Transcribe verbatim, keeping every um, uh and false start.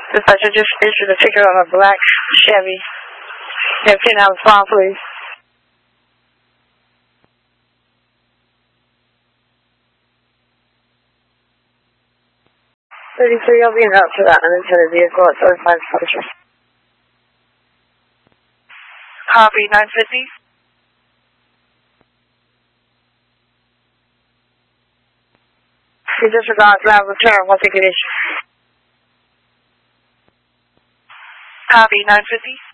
Dispatcher just issued a ticket on a black Chevy. Have ten hours file, please. thirty-three, I'll be in route to that unintended vehicle at thirty-five Departure. Copy, nine fifty. You disregard ground return, one ticket issue. Copy, nine fifty.